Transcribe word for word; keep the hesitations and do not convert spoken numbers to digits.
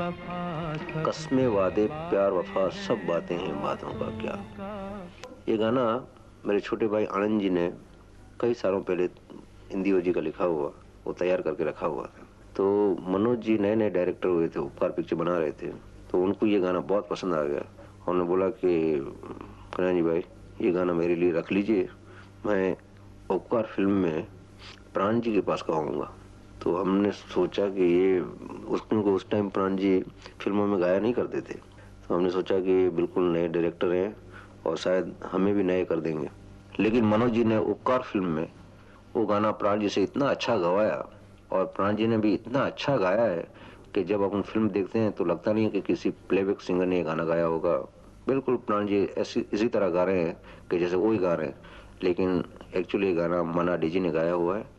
कस्मे वादे प्यार वफा सब बातें हैं बातों का क्या। ये गाना मेरे छोटे भाई आनंद जी ने कई सालों पहले हिंदी ओजी का लिखा हुआ, वो तैयार करके रखा हुआ था। तो मनोज जी नए नए डायरेक्टर हुए थे, उपकार पिक्चर बना रहे थे, तो उनको ये गाना बहुत पसंद आ गया। उन्होंने बोला कि कन्हैया जी भाई ये गाना मेरे लिए रख लीजिए, मैं उपकार फिल्म में प्राण जी के पास गाऊंगा। तो हमने सोचा कि ये उसको उस टाइम प्राण जी फिल्मों में गाया नहीं करते थे, तो हमने सोचा कि बिल्कुल नए डायरेक्टर हैं और शायद हमें भी नए कर देंगे। लेकिन मनोज जी ने उपकार फिल्म में वो गाना प्राण जी से इतना अच्छा गवाया और प्राण जी ने भी इतना अच्छा गाया है कि जब अपन फिल्म देखते हैं तो लगता नहीं है कि किसी प्लेबैक सिंगर ने ये गाना गाया होगा। बिल्कुल प्राण जी ऐसी इसी तरह गा रहे हैं कि जैसे वो ही गा रहे हैं, लेकिन एक्चुअली ये गाना मन्ना डे जी ने गाया हुआ है।